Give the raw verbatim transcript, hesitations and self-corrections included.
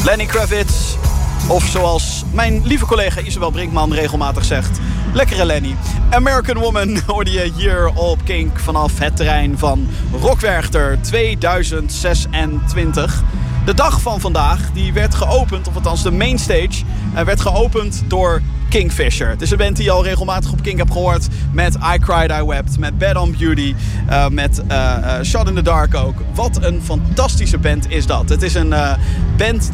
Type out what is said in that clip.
Lenny Kravitz. Of zoals mijn lieve collega Isabel Brinkman regelmatig zegt, lekkere Lenny. American Woman hoorde je hier op Kink vanaf het terrein van Rock Werchter tweeduizend zesentwintig. De dag van vandaag die werd geopend, of althans de mainstage, uh, werd geopend door Kingfisher. Het is een band die je al regelmatig op Kink hebt gehoord. Met I Cried, I Wept, met Bad on Beauty, uh, met uh, uh, Shot in the Dark ook. Wat een fantastische band is dat. Het is een uh, band